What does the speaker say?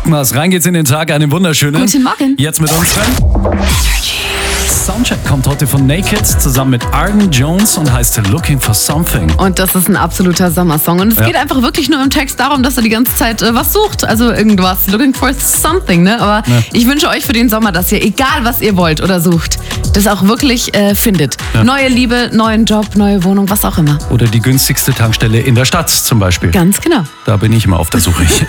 Rockmas, rein geht's in den Tag, einen wunderschönen. Guten Morgen. Jetzt mit unseren Soundcheck kommt heute von Naked zusammen mit Arden Jones und heißt Looking for Something. Und das ist ein absoluter Sommersong. Und es geht einfach wirklich nur im Text darum, dass er die ganze Zeit was sucht. Also irgendwas. Looking for something, ne? Aber ich wünsche euch für den Sommer, dass ihr, egal was ihr wollt oder sucht, das auch wirklich findet. Ja. Neue Liebe, neuen Job, neue Wohnung, was auch immer. Oder die günstigste Tankstelle in der Stadt zum Beispiel. Ganz genau. Da bin ich immer auf der Suche.